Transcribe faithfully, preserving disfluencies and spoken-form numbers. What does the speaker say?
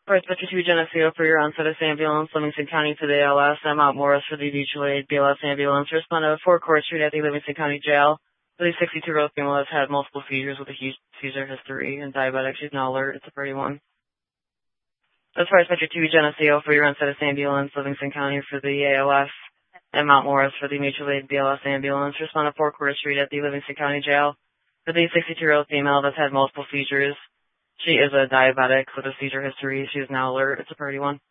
First, fifty-two Geneseo for your on-status ambulance, Livingston County to the A L S. I'm Mount Morris for the mutual aid B L S ambulance. Respond to four Court Street at the Livingston County Jail. The sixty-two-year-old female has had multiple seizures with a huge seizure history and diabetic. She's now alert. It's a pretty one. As far as fifty-two Geneseo for your on-status ambulance, Livingston County for the A L S. And Mount Morris for the mutual aid B L S ambulance. Respond to four Court Street at the Livingston County Jail. For the sixty-two-year-old female that's had multiple seizures. She is a diabetic with a seizure history. She is now alert. It's a pretty one.